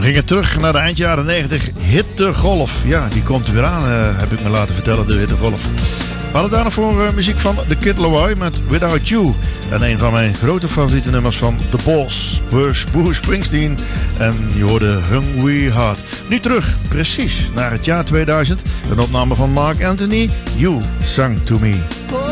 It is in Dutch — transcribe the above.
gingen terug naar de eind jaren 90. Hittegolf. Ja, die komt weer aan, heb ik me laten vertellen, de Hittegolf. We hadden daarvoor muziek van The Kid Laroi met Without You. En een van mijn grote favoriete nummers van The Boss, Bruce Springsteen. En je hoorde Hungry Heart. Nu terug, precies, naar het jaar 2000. Een opname van Mark Anthony, You Sung To Me.